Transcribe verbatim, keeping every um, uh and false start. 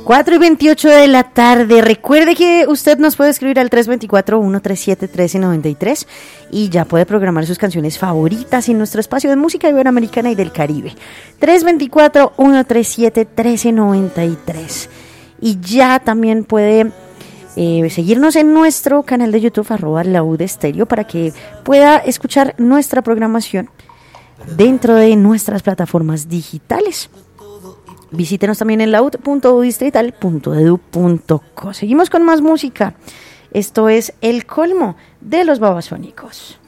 cuatro y veintiocho de la tarde. Recuerde que usted nos puede escribir al tres dos cuatro, uno tres siete, uno tres nueve tres y ya puede programar sus canciones favoritas en nuestro espacio de música iberoamericana y del Caribe. tres dos cuatro, uno tres siete, uno tres nueve tres. Y ya también puede eh, seguirnos en nuestro canal de YouTube, arroba Laúd Estéreo, para que pueda escuchar nuestra programación dentro de nuestras plataformas digitales. Visítenos también en laud punto u distrital punto edu punto co. Seguimos con más música. Esto es El Colmo de los Babasónicos.